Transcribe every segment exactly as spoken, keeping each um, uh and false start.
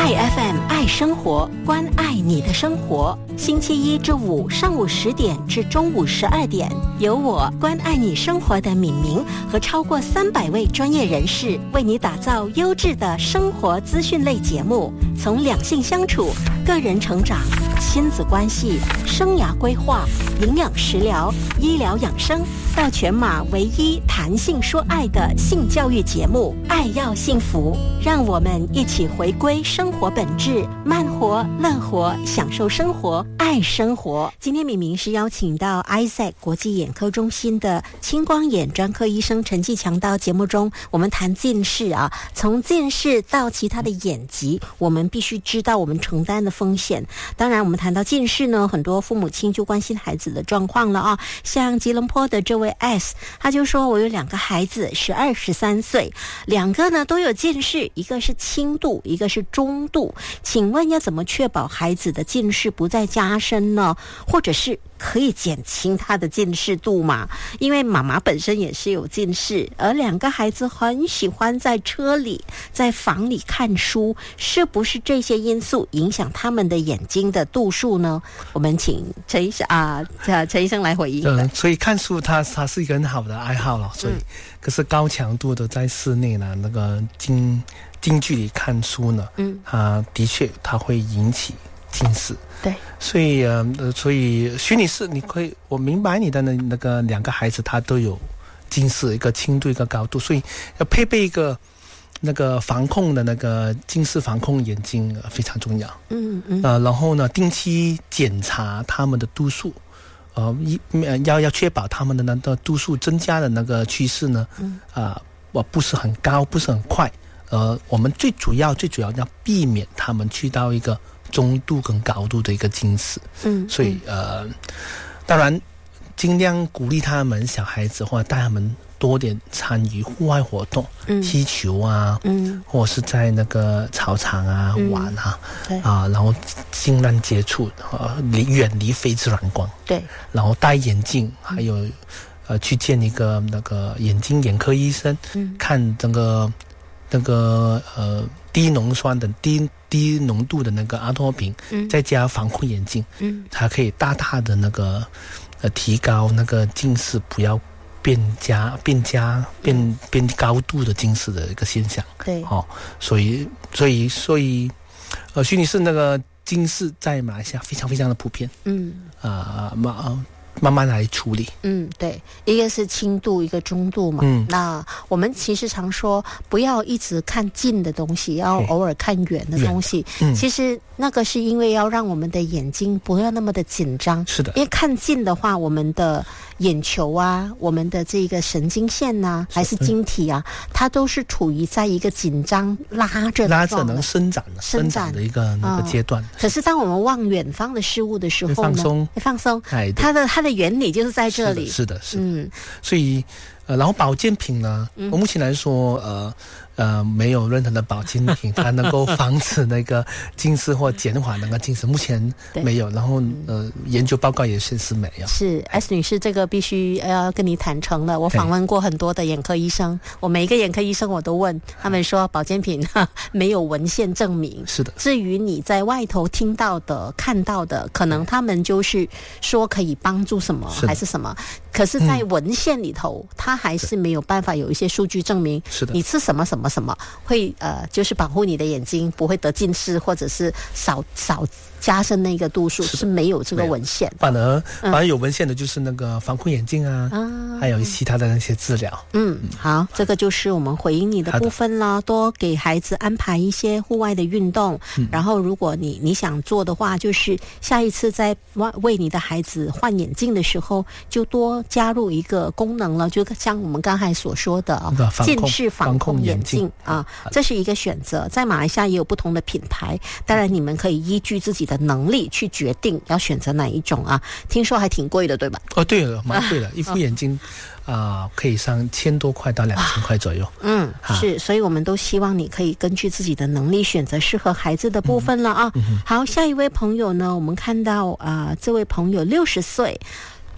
爱 F M 爱生活，关爱你的生活。星期一至五上午十点至中午十二点，由我关爱你生活的敏明和超过三百位专业人士为你打造优质的生活资讯类节目，从两性相处、个人成长、亲子关系、生涯规划、营养食疗、医疗养生，到全马唯一谈性说爱的性教育节目《爱要幸福》，让我们一起回归生活本质，慢活、乐活，享受生活，爱生活。今天敏明是邀请到 I S A C 国际眼科中心的青光眼专科医生陈继强到节目中，我们谈近视啊，从近视到其他的眼疾，我们必须知道我们承担的风险。当然我们谈到近视呢，很多父母亲就关心孩子的状况了啊。像吉隆坡的这位 S， 他就说，我有两个孩子，十二、十三岁，两个呢都有近视，一个是轻度，一个是中度，请问要怎么确保孩子的近视不再加深呢？或者是可以减轻他的近视度吗？因为妈妈本身也是有近视，而两个孩子很喜欢在车里、在房里看书，是不是这些因素影响他们的眼睛的度数呢？我们请陈医生啊，陈医生来回应。 嗯，所以看书它它是一个很好的爱好了，所以、嗯、可是高强度的在室内呢，那个近近距离看书呢，嗯，它的确它会引起近视。 对， 所以呃，所以徐女士，你可以，我明白你的那那个两个孩子他都有近视，一个轻度一个高度，所以要配备一个那个防控的那个近视防控眼镜、呃、非常重要。 嗯嗯。 呃，然后呢，定期检查他们的度数，呃，一要要确保他们的那个度数增加的那个趋势呢，嗯啊，我、呃、不是很高，不是很快。呃，我们最主要最主要要避免他们去到一个中度跟高度的一个近视。嗯，所以呃，当然尽量鼓励他们小孩子或者带他们多点参与户外活动，嗯，踢球啊，嗯，或者是在那个操场啊、嗯、玩啊，对啊，然后尽量接触啊，离远离非自然光， 对，然后戴眼镜，还有、嗯、呃去见一个那个眼睛眼科医生，嗯，看这个那个呃低浓酸的低低浓度的那个阿托品，嗯，再加防控眼镜，嗯，它可以大大的那个呃提高那个近视，不要变加变加变变高度的近视的一个现象。 对， 哦，所以所以所以呃，徐女士，那个近视在马来西亚非常非常的普遍。嗯啊，慢、呃、慢慢来处理。 嗯，对，一个是轻度，一个中度嘛。嗯，那我们其实常说，不要一直看近的东西，要偶尔看远的东西。嗯，其实那个是因为要让我们的眼睛不要那么的紧张。 是的， 因为看近的话，我们的眼球啊，我们的这个神经线呐、啊，还是晶体啊，它都是处于在一个紧张拉着的拉着能伸展的伸展的一个那个阶段、嗯。 可是当我们望远方的事物的时候呢， 放松， 放松，它的它的原理就是在这里。 是的，是的，是的。嗯，所以呃，然后保健品呢，嗯、我目前来说，呃。呃，没有任何的保健品它能够防止那个近视或减缓那个近视，目前没有。然后呃，研究报告也显示没有。 是 S 女士，这个必须要跟你坦诚了。我访问过很多的眼科医生，我每一个眼科医生我都问，他们说保健品没有文献证明。 是的。 至于你在外头听到的、看到的，可能他们就是说可以帮助什么还是什么，可是在文献里头，嗯、它还是没有办法有一些数据证明。 是的。 你吃什么什么。什么什么会呃，就是保护你的眼睛不会得近视，或者是少少加深那个度数， 是, 是没有这个文献。 反而反而有文献的就是那个防控眼镜啊，嗯、还有其他的那些治疗。 嗯，好，这个就是我们回应你的部分了。多给孩子安排一些户外的运动，嗯、然后如果你你想做的话，就是下一次在为你的孩子换眼镜的时候，就多加入一个功能了，就像我们刚才所说的啊，近视防控眼镜。啊，这是一个选择。在马来西亚也有不同的品牌，当然你们可以依据自己的能力去决定要选择哪一种啊。听说还挺贵的，对吧？ 哦，对了，蛮贵的，一副眼镜啊、呃，可以上千多块到两千块左右。嗯， 是，所以我们都希望你可以根据自己的能力选择适合孩子的部分了啊。嗯、好，下一位朋友呢，我们看到啊、呃，这位朋友六十岁。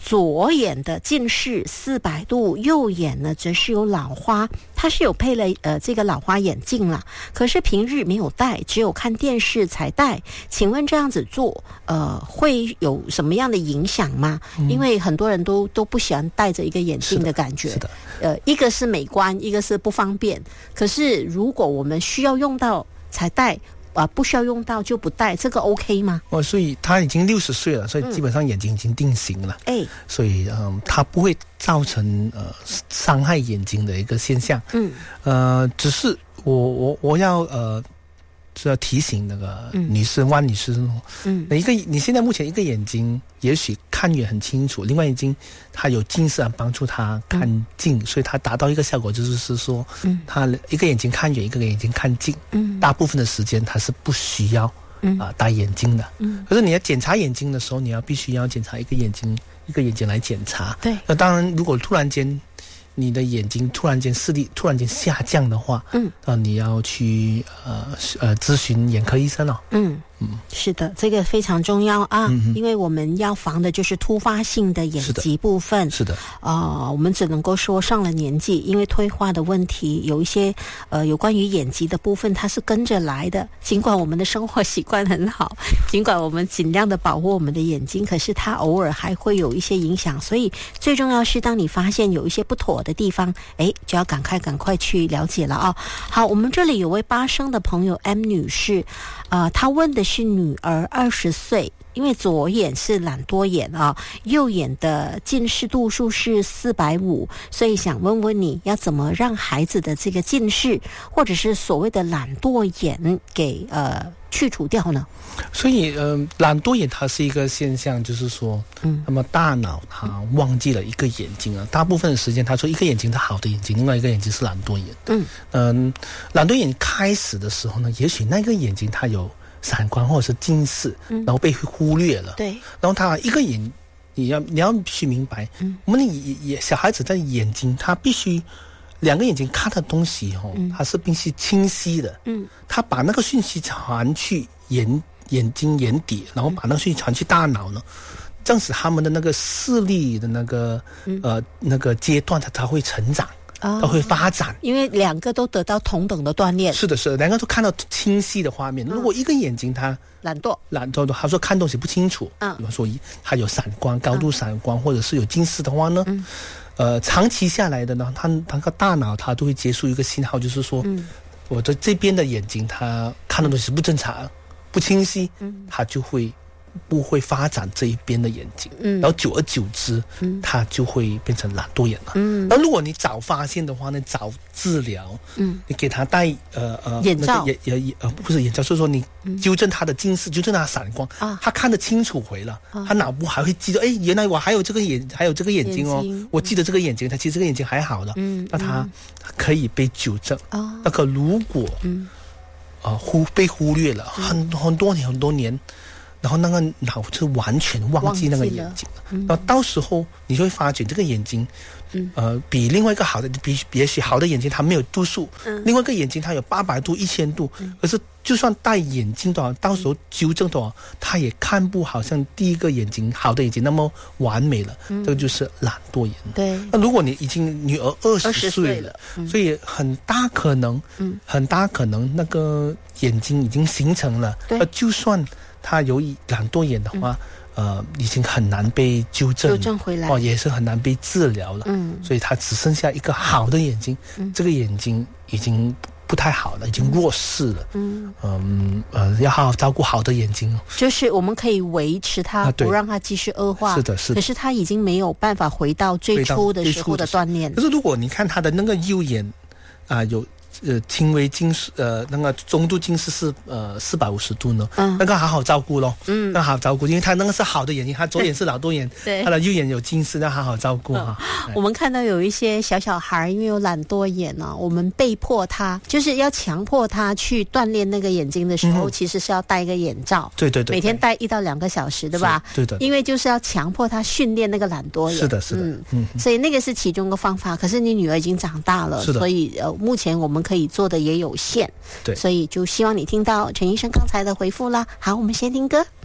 左眼的近视四百度，右眼呢则是有老花，他是有配了呃这个老花眼镜啦，可是平日没有戴，只有看电视才戴。请问这样子做呃会有什么样的影响吗？嗯、因为很多人都都不喜欢戴着一个眼镜的感觉， 是的，是的呃一个是美观，一个是不方便。可是如果我们需要用到才戴。啊，不需要用到就不戴，这个 OK 吗？ 哦，所以他已经六十岁了，所以基本上眼睛已经定型了。哎、嗯，所以嗯，他不会造成呃伤害眼睛的一个现象。嗯，呃，只是我我我要呃。是要提醒那个女士、嗯、万女士，嗯，一个你现在目前一个眼睛也许看远很清楚，另外眼睛它有近视啊，帮助它看近、嗯，所以它达到一个效果就是是说，嗯，它一个眼睛看远，一个眼睛看近，嗯，大部分的时间它是不需要嗯啊、呃、戴眼镜的，嗯，可是你要检查眼睛的时候，你要必须要检查一个眼睛一个眼睛来检查，对，那当然如果突然间。你的眼睛突然间视力突然间下降的话，嗯，啊，你要去呃呃咨询眼科医生了。嗯嗯， 是的，这个非常重要啊，嗯、因为我们要防的就是突发性的眼疾部分。 是的， 啊、呃，我们只能够说上了年纪，因为退化的问题，有一些呃有关于眼疾的部分，它是跟着来的。尽管我们的生活习惯很好，尽管我们尽量的保护我们的眼睛，可是它偶尔还会有一些影响。所以最重要是，当你发现有一些不妥的地方，哎，就要赶快赶快去了解了啊。好，我们这里有位八生的朋友 M 女士，呃，她问的是女儿二十岁，因为左眼是懒惰眼啊，右眼的近视度数是四百五，所以想问问你要怎么让孩子的这个近视或者是所谓的懒惰眼给呃去除掉呢？ 所以呃，懒惰眼它是一个现象，就是说，嗯，那么大脑它忘记了一个眼睛啊，大部分的时间他说一个眼睛是好的眼睛，另外一个眼睛是懒惰眼。嗯嗯、呃，懒惰眼开始的时候呢，也许那个眼睛它有散光或者是近视，嗯、然后被忽略了。对，然后他一个眼，你要你要必须明白，嗯，我们的眼小孩子的眼睛，他必须两个眼睛看的东西哦，嗯、它是必须清晰的。嗯，他把那个讯息传去眼眼睛眼底，然后把那个讯息传去大脑呢，这样使他们的那个视力的那个、嗯、呃那个阶段，它才会成长。它会发展， 因为两个都得到同等的锻炼。 是的，是的，两个都看到清晰的画面。嗯、如果一个眼睛它懒惰， 懒惰的，他说看东西不清楚，嗯，比方说它有散光、高度散光，嗯、或者是有近视的话呢，嗯、呃，长期下来的呢，它它个大脑它都会结束一个信号，就是说，嗯、我的这边的眼睛它看的东西不正常、不清晰，嗯，它就会。不会发展这一边的眼睛，嗯，然后久而久之，嗯，它就会变成懒惰眼了，嗯。那如果你早发现的话呢，早治疗，嗯，你给他戴呃呃眼罩， 眼眼呃不是眼罩，就是说你纠正他的近视，纠正他的散光，啊，他看得清楚回了，啊，他脑部还会记得，哎，原来我还有这个眼，还有这个眼睛哦，睛我记得这个眼睛，他其实这个眼睛还好的，嗯，那他可以被纠正，啊，那可如果，嗯，啊、呃、忽被忽略了很很多年很多年。然后那个脑就完全忘记那个眼睛了，嗯、然后到时候你就会发觉这个眼睛，嗯、呃，比另外一个好的，比也许好的眼睛它没有度数，嗯、另外一个眼睛它有八百度、一千度，嗯、可是就算戴眼镜的话，到时候纠正的话，它也看不好像第一个眼睛好的眼睛那么完美了，嗯、这个就是懒惰眼。对，那如果你已经女儿二十岁了，嗯、所以很大可能，嗯、很大可能那个眼睛已经形成了，对，就算。他有懒惰眼的话，嗯、呃，已经很难被纠正， 纠正回来哦，也是很难被治疗了。嗯，所以他只剩下一个好的眼睛，嗯、这个眼睛已经不太好了，已经弱势了。嗯嗯呃，要好好照顾好的眼睛。 就是我们可以维持它，啊、不让它继续恶化。 是的，是的。 可是他已经没有办法回到最初的时候的锻炼。 可是如果你看他的那个右眼啊、呃，有。呃，轻微近视，呃，那个中度近视是呃四百五十度呢，嗯，那个好好照顾咯，嗯，那好好照顾，因为他那个是好的眼睛，他左眼是懒惰眼，对，他的右眼有近视，要好好照顾哈、 嗯。我们看到有一些小小孩因为有懒惰眼呢、啊，我们被迫他就是要强迫他去锻炼那个眼睛的时候，嗯、其实是要戴一个眼罩， 对对对， 每天戴一到两个小时，对吧？ 对的， 因为就是要强迫他训练那个懒惰眼， 是的，是的，嗯嗯， 所以那个是其中一个方法。可是你女儿已经长大了，所以呃，目前我们可以做的也有。有限，对，所以就希望你听到陈医生刚才的回复啦。好，我们先听歌。